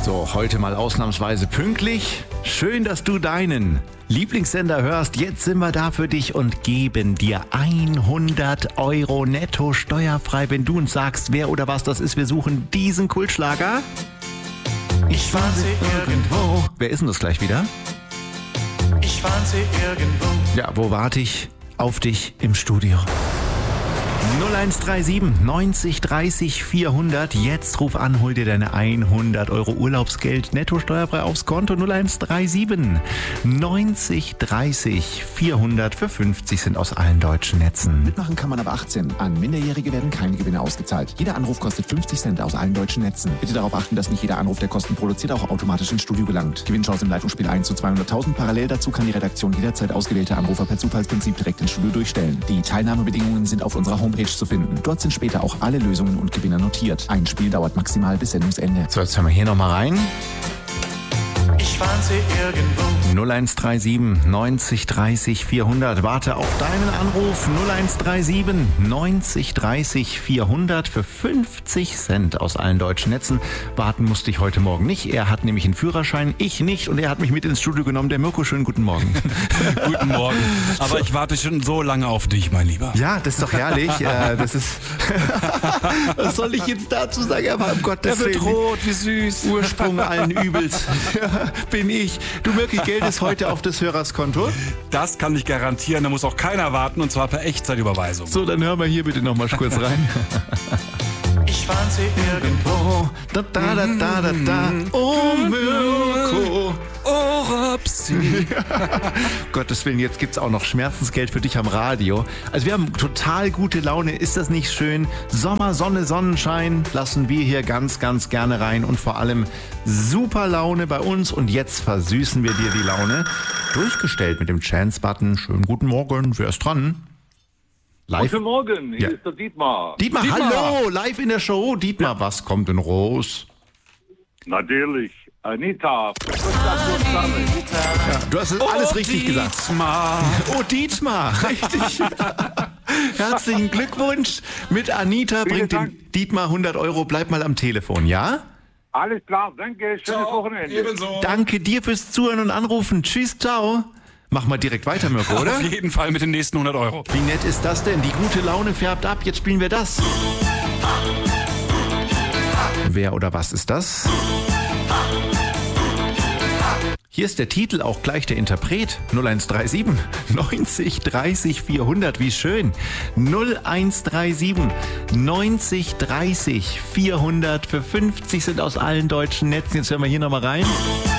So, heute mal ausnahmsweise pünktlich. Schön, dass du deinen Lieblingssender hörst. Jetzt sind wir da für dich und geben dir 100 Euro netto steuerfrei, wenn du uns sagst, wer oder was das ist. Wir suchen diesen Kultschlager. Ich war sie irgendwo. Wer ist denn das gleich wieder? Ich war sie irgendwo. Ja, wo warte ich auf dich im Studio? 0137 90 30 400. Jetzt ruf an, hol dir deine 100 Euro Urlaubsgeld netto steuerfrei aufs Konto. 0137 90 30 400 für 50 Cent aus allen deutschen Netzen. Mitmachen kann man ab 18. An Minderjährige werden keine Gewinne ausgezahlt. Jeder Anruf kostet 50 Cent aus allen deutschen Netzen. Bitte darauf achten, dass nicht jeder Anruf, der Kosten produziert, auch automatisch ins Studio gelangt. Gewinnchance im Live-Spiel 1 zu 200.000. Parallel dazu kann die Redaktion jederzeit ausgewählte Anrufer per Zufallsprinzip direkt ins Studio durchstellen. Die Teilnahmebedingungen sind auf unserer Homepage zu finden. Dort sind später auch alle Lösungen und Gewinner notiert. Ein Spiel dauert maximal bis Sendungsende. So, jetzt hören wir hier nochmal rein. Ich war sie irgendwo. 0137 90 30 400. Warte auf deinen Anruf. 0137 90 30 400 für 50 Cent aus allen deutschen Netzen. Warten musste ich heute Morgen nicht. Er hat nämlich einen Führerschein, ich nicht. Und er hat mich mit ins Studio genommen. Der Mirko, schönen guten Morgen. Guten Morgen. Aber ich warte schon so lange auf dich, mein Lieber. Ja, das ist doch herrlich. Das ist. Was soll ich jetzt dazu sagen? Aber um Gottes Willen. Er wird rot, wie süß. Ursprung allen Übels. Bin ich. Du, Mirko, Geld ist heute auf des Hörers Konto. Das kann ich garantieren. Da muss auch keiner warten, und zwar per Echtzeitüberweisung. So, dann hören wir hier bitte nochmal kurz rein. Ich war sie irgendwo. Da, da, da, da, da, da. Oh, Mirko. Oh, Rapsi. Gottes Willen, jetzt gibt's auch noch Schmerzensgeld für dich am Radio. Also wir haben total gute Laune. Ist das nicht schön? Sommer, Sonne, Sonnenschein lassen wir hier ganz, ganz gerne rein. Und vor allem super Laune bei uns. Und jetzt versüßen wir dir die Laune. Durchgestellt mit dem Chance-Button. Schönen guten Morgen. Wer ist dran? Live. Guten Morgen, hier Ja. ist der Dietmar. Dietmar, hallo, live in der Show. Dietmar, was kommt denn raus? Natürlich, Anita. Ja, du hast alles richtig gesagt. Dietmar. Oh, Dietmar, richtig. Herzlichen Glückwunsch. Mit Anita bringt Dank. den Dietmar 100 Euro. Bleib mal am Telefon, ja? Alles klar, danke, schönes Wochenende. Ebenso. Danke dir fürs Zuhören und Anrufen. Tschüss, ciao. Mach mal direkt weiter, Mirko, oder? Auf jeden Fall mit den nächsten 100 Euro. Wie nett ist das denn? Die gute Laune färbt ab. Jetzt spielen wir das. Wer oder was ist das? Hier ist der Titel, auch gleich der Interpret. 0137 90 30 400. Wie schön. 0137 90 30 400 für 50 sind aus allen deutschen Netzen. Jetzt hören wir hier nochmal rein.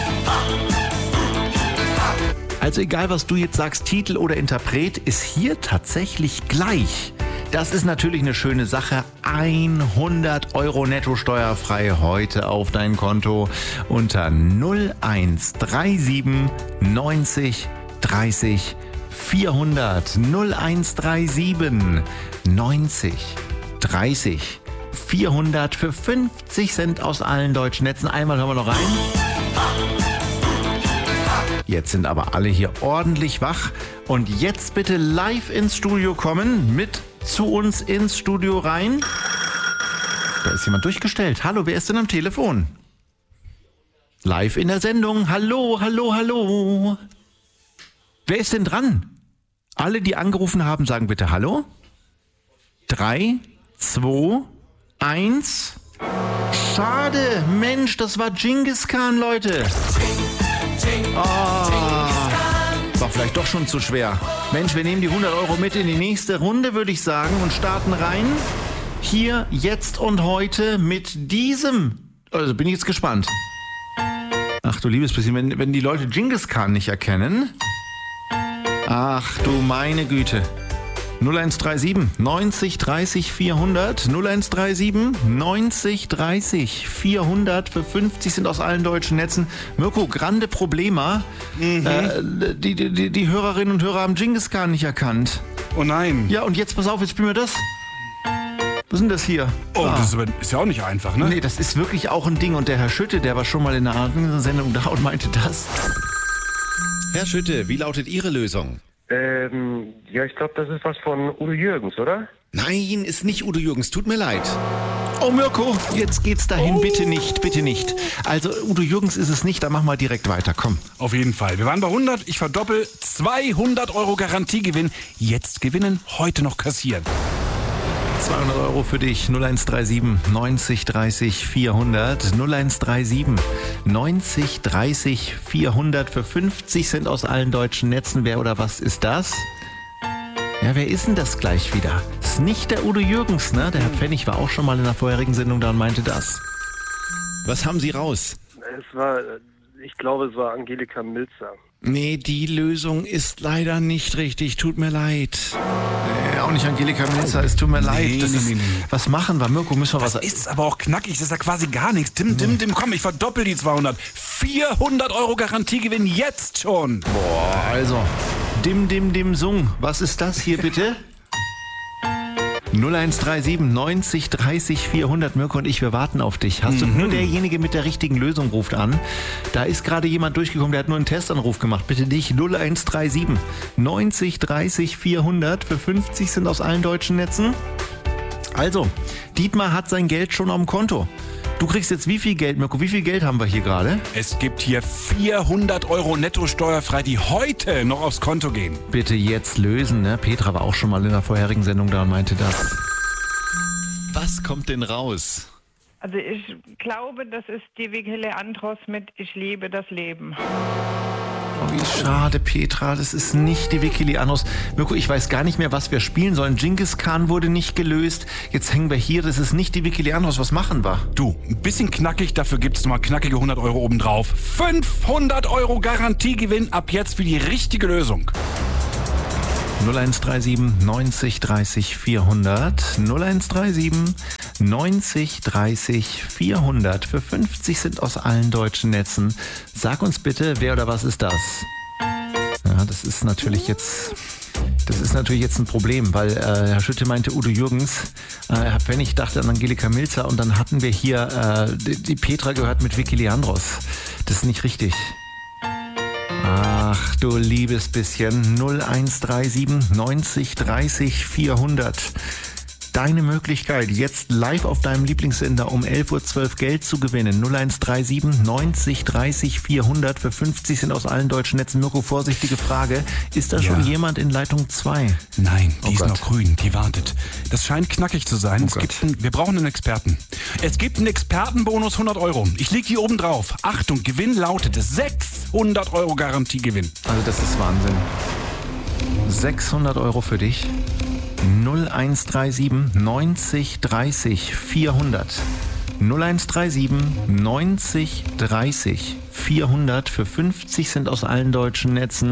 Also egal, was du jetzt sagst, Titel oder Interpret, ist hier tatsächlich gleich. Das ist natürlich eine schöne Sache. 100 Euro netto steuerfrei heute auf dein Konto unter 0137 90 30 400. 0137 90 30 400 für 50 Cent aus allen deutschen Netzen. Einmal hören wir noch rein. Jetzt sind aber alle hier ordentlich wach. Und jetzt bitte live ins Studio kommen, mit zu uns ins Studio rein. Da ist jemand durchgestellt. Hallo, wer ist denn am Telefon? Live in der Sendung. Hallo, hallo, hallo. Wer ist denn dran? Alle, die angerufen haben, sagen bitte Hallo. 3, 2, 1. Schade, Mensch, das war Genghis Khan, Leute. War vielleicht doch schon zu schwer. Mensch, wir nehmen die 100 Euro mit in die nächste Runde, würde ich sagen, und starten rein. Hier, jetzt und heute mit diesem. Also bin ich jetzt gespannt. Ach du liebes bisschen, wenn die Leute Genghis Khan nicht erkennen. Ach du meine Güte. 0137 90 30 400. 0137 90 30 400 für 50 sind aus allen deutschen Netzen. Mirko, grande Problema. Die Hörerinnen und Hörer haben Genghis Khan nicht erkannt. Oh nein. Ja, und jetzt pass auf, jetzt spielen wir das. Was ist denn das hier? Oh, das ist ja auch nicht einfach, ne? Nee, das ist wirklich auch ein Ding. Und der Herr Schütte, der war schon mal in einer anderen Sendung da und meinte das. Herr Schütte, wie lautet Ihre Lösung? Ja, ich glaube, das ist was von Udo Jürgens, oder? Nein, ist nicht Udo Jürgens, tut mir leid. Oh Mirko, jetzt geht's dahin. Bitte nicht, bitte nicht. Also Udo Jürgens ist es nicht, dann machen wir direkt weiter. Komm. Auf jeden Fall. Wir waren bei 100, ich verdoppel, 200 Euro Garantiegewinn. Jetzt gewinnen, heute noch kassieren. 200 Euro für dich. 0137 90 30 400. 0137 90 30 400 für 50 Cent aus allen deutschen Netzen. Wer oder was ist das? Ja, wer ist denn das gleich wieder? Ist nicht der Udo Jürgens, ne? Der Herr Pfennig war auch schon mal in der vorherigen Sendung da und meinte das. Was haben Sie raus? Ich glaube, es war Angelika Milzer. Nee, die Lösung ist leider nicht richtig. Tut mir leid. Auch nicht Angelika Milzer, es tut mir leid. Nee. Was machen wir? Mirko, müssen wir was... Das ist aber auch knackig, das ist ja quasi gar nichts. Dim, komm, ich verdoppel die 200. 400 Euro Garantiegewinn jetzt schon. Boah, also... Dim, Sung. Was ist das hier bitte? 0137 90 30 400. Mirko und ich, wir warten auf dich. Hast du nur derjenige mit der richtigen Lösung ruft an. Da ist gerade jemand durchgekommen, der hat nur einen Testanruf gemacht. Bitte dich. 0137 90 30 400 für 50 sind aus allen deutschen Netzen. Also, Dietmar hat sein Geld schon auf dem Konto. Du kriegst jetzt wie viel Geld, Mirko? Wie viel Geld haben wir hier gerade? Es gibt hier 400 Euro netto steuerfrei, die heute noch aufs Konto gehen. Bitte jetzt lösen, ne? Petra war auch schon mal in der vorherigen Sendung da und meinte das. Was kommt denn raus? Also ich glaube, das ist die Vicky Leandros mit Ich liebe das Leben. Oh, wie schade, Petra, das ist nicht die Vicky Leandros. Mirko, ich weiß gar nicht mehr, was wir spielen sollen. Genghis Khan wurde nicht gelöst. Jetzt hängen wir hier, das ist nicht die Vicky Leandros. Was machen wir? Du, ein bisschen knackig, dafür gibt's nochmal knackige 100 Euro obendrauf. 500 Euro Garantiegewinn ab jetzt für die richtige Lösung. 0137 90 30 400. 0137 90 30 400 für 50 sind aus allen deutschen Netzen. Sag uns bitte, wer oder was ist das? Ja, das ist natürlich jetzt ein Problem, weil Herr Schütte meinte Udo Jürgens. Herr Pfennig dachte an Angelika Milzer und dann hatten wir hier die Petra gehört mit Vicky Leandros. Das ist nicht richtig. Ach du liebes bisschen. 0137 90 30 400. Deine Möglichkeit, jetzt live auf deinem Lieblingssender um 11.12 Uhr Geld zu gewinnen. 0137 90 30 400 für 50 sind aus allen deutschen Netzen. Mirko, vorsichtige Frage. Ist da schon jemand in Leitung 2? Nein, die ist noch grün, die wartet. Das scheint knackig zu sein. Wir brauchen einen Experten. Es gibt einen Expertenbonus 100 Euro. Ich leg die oben drauf. Achtung, Gewinn lautet 600 Euro Garantiegewinn. Also das ist Wahnsinn. 600 Euro für dich. 0137 90 30 400. 0137 90 30 400 für 50 sind aus allen deutschen Netzen.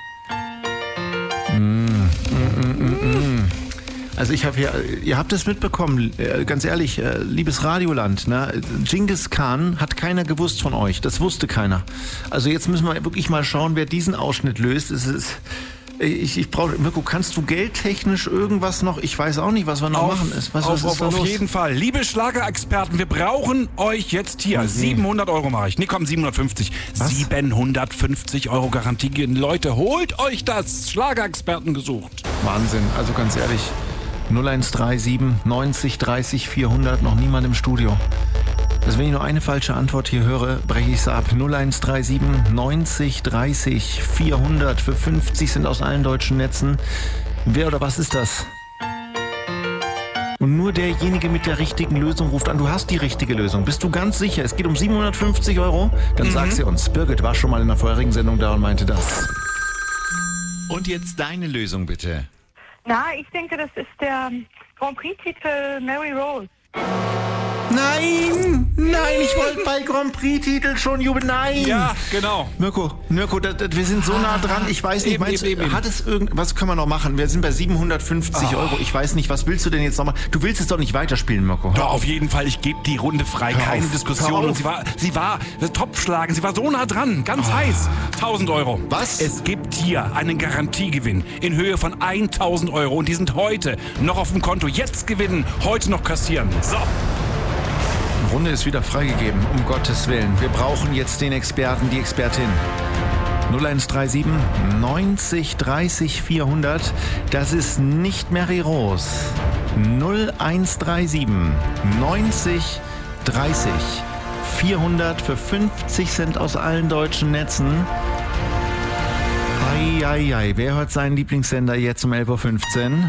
Also ich habe hier, ihr habt es mitbekommen, ganz ehrlich, liebes Radioland, ne? Genghis Khan hat keiner gewusst von euch, das wusste keiner. Also jetzt müssen wir wirklich mal schauen, wer diesen Ausschnitt löst. Ich brauche, Mirko, kannst du geldtechnisch irgendwas noch? Ich weiß auch nicht, was wir noch machen. Auf jeden Fall. Liebe Schlagerexperten, wir brauchen euch jetzt hier. Okay. 700 Euro mache ich. Nee, komm, 750. Was? 750 Euro Garantie. Leute, holt euch das. Schlagerexperten gesucht. Wahnsinn. Also ganz ehrlich, 0137 90 30 400, noch niemand im Studio. Also wenn ich nur eine falsche Antwort hier höre, breche ich es ab. 0137 90 30 400 für 50 sind aus allen deutschen Netzen. Wer oder was ist das? Und nur derjenige mit der richtigen Lösung ruft an. Du hast die richtige Lösung. Bist du ganz sicher? Es geht um 750 Euro? Dann sag sie uns. Birgit war schon mal in der vorherigen Sendung da und meinte das. Und jetzt deine Lösung bitte. Na, ich denke, das ist der Grand Prix-Titel Mary Rose. Nein, ich wollte bei Grand Prix-Titel schon jubeln. Nein. Ja, genau. Mirko, wir sind so nah dran. Ich weiß nicht, hat es was können wir noch machen? Wir sind bei 750 Euro. Ich weiß nicht, was willst du denn jetzt noch mal? Du willst es doch nicht weiterspielen, Mirko. Doch, auf jeden Fall. Ich gebe die Runde frei. Keine Diskussion. Und sie war Topfschlagen. Sie war so nah dran. Ganz heiß. 1000 Euro. Was? Es gibt hier einen Garantiegewinn in Höhe von 1000 Euro. Und die sind heute noch auf dem Konto. Jetzt gewinnen, heute noch kassieren. So. Die Runde ist wieder freigegeben, um Gottes Willen. Wir brauchen jetzt den Experten, die Expertin. 0137 90 30 400. Das ist nicht Mary Rose. 0137 90 30 400 für 50 Cent aus allen deutschen Netzen. Eieiei, wer hört seinen Lieblingssender jetzt um 11.15 Uhr?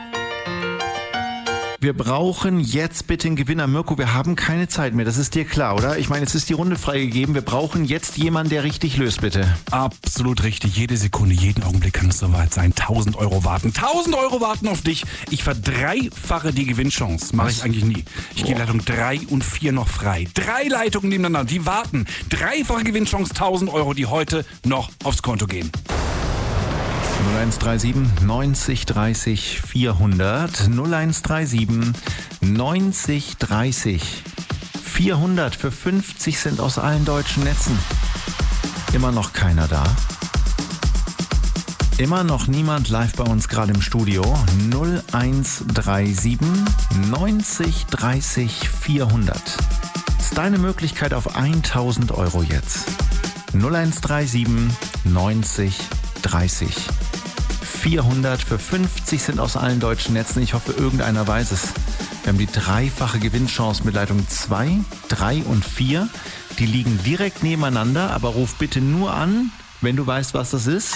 Wir brauchen jetzt bitte einen Gewinner. Mirko, wir haben keine Zeit mehr. Das ist dir klar, oder? Ich meine, es ist die Runde freigegeben. Wir brauchen jetzt jemanden, der richtig löst, bitte. Absolut richtig. Jede Sekunde, jeden Augenblick kann es soweit sein. 1.000 Euro warten. 1.000 Euro warten auf dich. Ich verdreifache die Gewinnchance. Mache ich eigentlich nie. Ich gehe Leitung 3 und 4 noch frei. 3 Leitungen nebeneinander, die warten. Dreifache Gewinnchance, 1.000 Euro, die heute noch aufs Konto gehen. 0137 90 30 400 0137 90 30 400 für 50 Cent aus allen deutschen Netzen. Immer noch keiner da. Immer noch niemand live bei uns gerade im Studio. 0137 90 30 400. Das ist deine Möglichkeit auf 1.000 Euro jetzt. 0137 90 30 400 für 50 Cent aus allen deutschen Netzen. Ich hoffe, irgendeiner weiß es. Wir haben die dreifache Gewinnchance mit Leitung 2, 3 und 4. Die liegen direkt nebeneinander, aber ruf bitte nur an, wenn du weißt, was das ist.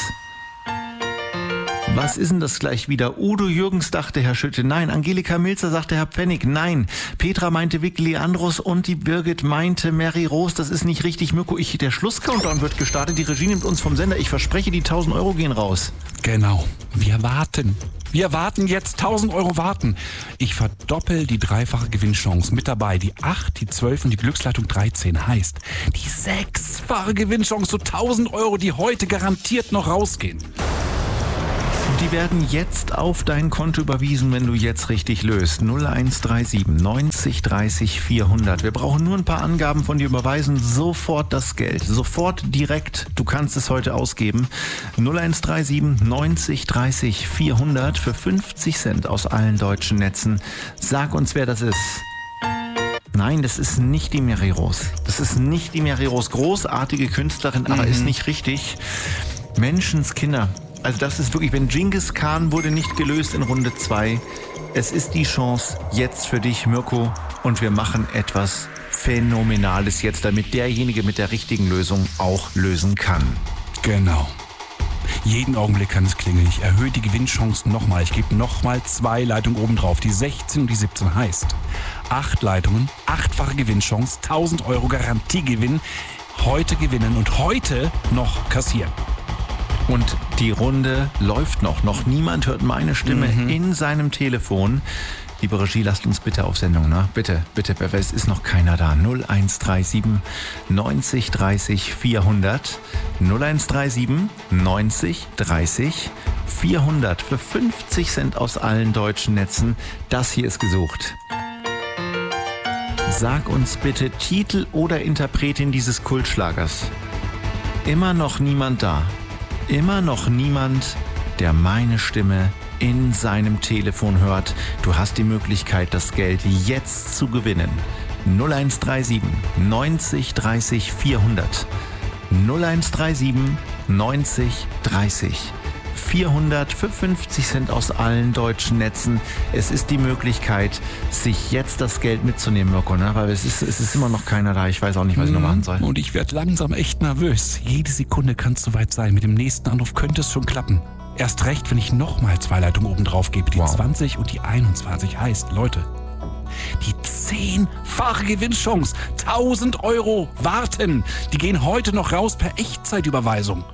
Was ist denn das gleich wieder? Udo Jürgens dachte Herr Schütte, nein. Angelika Milzer sagte Herr Pfennig, nein. Petra meinte Vicky Leandros und die Birgit meinte Mary Rose. Das ist nicht richtig. Mirko, der Schlusscountdown wird gestartet. Die Regie nimmt uns vom Sender. Ich verspreche, die 1.000 Euro gehen raus. Genau. Wir warten. Wir warten jetzt. 1.000 Euro warten. Ich verdoppel die dreifache Gewinnchance. Mit dabei die 8, die 12 und die Glücksleitung 13. Heißt, die 6-fache Gewinnchance, so 1.000 Euro, die heute garantiert noch rausgehen. Und die werden jetzt auf dein Konto überwiesen, wenn du jetzt richtig löst. 0137 90 30 400. Wir brauchen nur ein paar Angaben von dir, überweisen sofort das Geld. Sofort direkt. Du kannst es heute ausgeben. 0137 90 30 400 für 50 Cent aus allen deutschen Netzen. Sag uns, wer das ist. Nein, das ist nicht die Mary Rose. Das ist nicht die Mary Rose. Großartige Künstlerin, aber ist nicht richtig. Menschenskinder. Also das ist wirklich, wenn Genghis Khan wurde nicht gelöst in Runde 2. Es ist die Chance jetzt für dich, Mirko. Und wir machen etwas Phänomenales jetzt, damit derjenige mit der richtigen Lösung auch lösen kann. Genau. Jeden Augenblick kann es klingeln. Ich erhöhe die Gewinnchancen nochmal. Ich gebe nochmal 2 Leitungen oben drauf. Die 16 und die 17 heißt 8 Leitungen, 8-fache Gewinnchance, 1.000 Euro Garantiegewinn. Heute gewinnen und heute noch kassieren. Und die Runde läuft noch. Noch niemand hört meine Stimme in seinem Telefon. Liebe Regie, lasst uns bitte auf Sendung, ne? Bitte, bitte, es ist noch keiner da. 0137 90 30 400. 0137 90 30 400 für 50 Cent aus allen deutschen Netzen. Das hier ist gesucht. Sag uns bitte Titel oder Interpretin dieses Kultschlagers. Immer noch niemand da. Immer noch niemand, der meine Stimme in seinem Telefon hört. Du hast die Möglichkeit, das Geld jetzt zu gewinnen. 0137 90 30 400. 0137 90 30 400 für 50 Cent aus allen deutschen Netzen. Es ist die Möglichkeit, sich jetzt das Geld mitzunehmen, Mirko, ne? Weil es ist immer noch keiner da. Ich weiß auch nicht, was ich noch machen soll. Und ich werde langsam echt nervös. Jede Sekunde kann es soweit sein. Mit dem nächsten Anruf könnte es schon klappen. Erst recht, wenn ich nochmal 2 Leitungen oben drauf gebe. Die 20 und die 21 heißt, Leute, die 10-fache Gewinnchance. 1.000 Euro warten. Die gehen heute noch raus per Echtzeitüberweisung.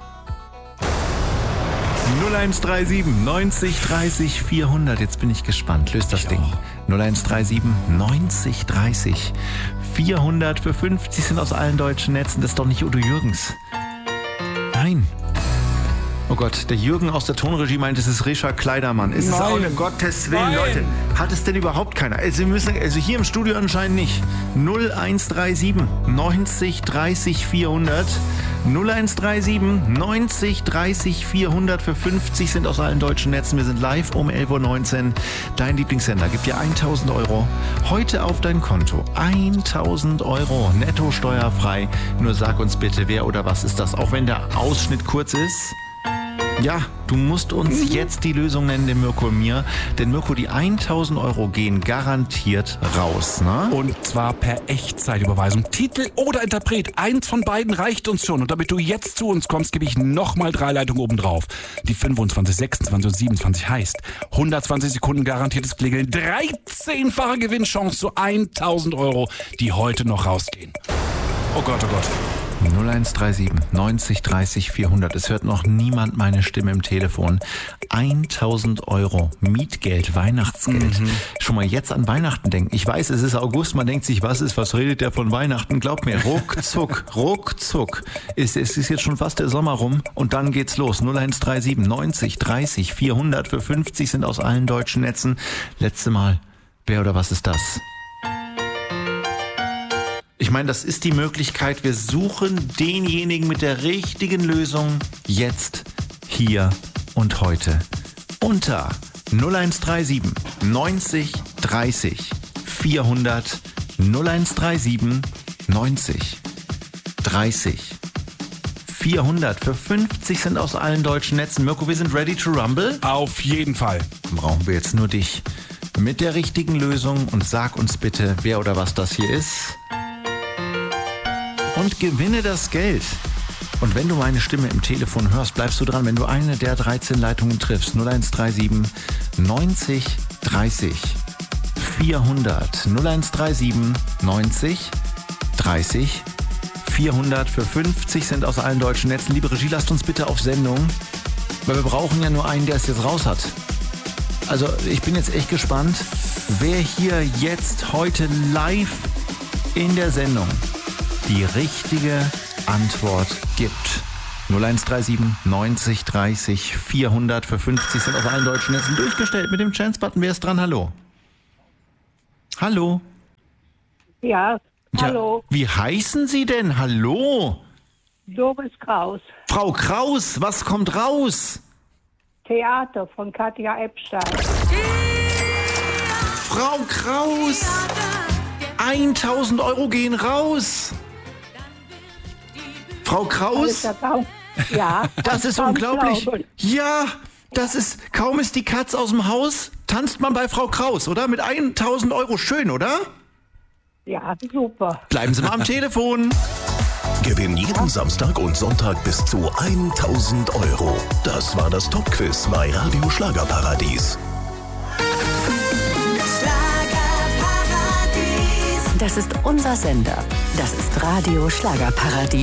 0137 90 30 400. Jetzt bin ich gespannt. Löst das Ding. 0137 90 30 400 für 50 sind aus allen deutschen Netzen. Das ist doch nicht Udo Jürgens. Nein. Oh Gott, der Jürgen aus der Tonregie meint, es ist Richard Kleidermann. Ist es auch, um Gottes Willen, Leute. Hat es denn überhaupt keiner? Also hier im Studio anscheinend nicht. 0137 90 30 400. 0137 90 30 400 für 50 sind aus allen deutschen Netzen. Wir sind live um 11.19 Uhr. Dein Lieblingssender gibt dir 1.000 Euro heute auf dein Konto. 1.000 Euro netto steuerfrei. Nur sag uns bitte, wer oder was ist das? Auch wenn der Ausschnitt kurz ist. Ja, du musst uns jetzt die Lösung nennen, den Mirko und mir. Denn Mirko, die 1.000 Euro gehen garantiert raus, ne? Und zwar per Echtzeitüberweisung. Titel oder Interpret, eins von beiden reicht uns schon. Und damit du jetzt zu uns kommst, gebe ich nochmal 3 Leitungen oben drauf. Die 25, 26 und 27 heißt 120 Sekunden garantiertes Klingeln, 13-fache Gewinnchance zu 1.000 Euro, die heute noch rausgehen. Oh Gott, oh Gott. 0137 90 30 400. Es hört noch niemand meine Stimme im Telefon. 1.000 Euro Mietgeld, Weihnachtsgeld. Schon mal jetzt an Weihnachten denken. Ich weiß, es ist August, man denkt sich, was redet der von Weihnachten? Glaubt mir, ruckzuck. Es ist jetzt schon fast der Sommer rum und dann geht's los. 0137 90 30 400 für 50 sind aus allen deutschen Netzen. Letzte Mal, wer oder was ist das? Ich meine, das ist die Möglichkeit, wir suchen denjenigen mit der richtigen Lösung jetzt, hier und heute. Unter 0137 90 30 400 0137 90 30 400 für 50 sind aus allen deutschen Netzen. Mirko, wir sind ready to rumble? Auf jeden Fall. Dann brauchen wir jetzt nur dich mit der richtigen Lösung und sag uns bitte, wer oder was das hier ist. Und gewinne das Geld. Und wenn du meine Stimme im Telefon hörst, bleibst du dran, wenn du eine der 13 Leitungen triffst. 0137 90 30 400. 0137 90 30 400 für 50 sind aus allen deutschen Netzen. Liebe Regie, lasst uns bitte auf Sendung, weil wir brauchen ja nur einen, der es jetzt raus hat. Also ich bin jetzt echt gespannt, wer hier jetzt heute live in der Sendung die richtige Antwort gibt. 0137 90 30 400 für 50 sind auf allen deutschen Netzen durchgestellt mit dem Chance-Button. Wer ist dran? Hallo? Hallo? Ja, hallo. Ja, wie heißen Sie denn? Hallo? Doris Kraus. Frau Kraus, was kommt raus? Theater von Katja Epstein. Frau Kraus, 1.000 Euro gehen raus. Frau Kraus, Ja. das ist unglaublich. Ja, das ist, kaum ist die Katz aus dem Haus, tanzt man bei Frau Kraus, oder? Mit 1.000 Euro, schön, oder? Ja, super. Bleiben Sie mal am Telefon. Gewinn jeden Samstag und Sonntag bis zu 1.000 Euro. Das war das Top-Quiz bei Radio Schlagerparadies. Das ist unser Sender. Das ist Radio Schlagerparadies.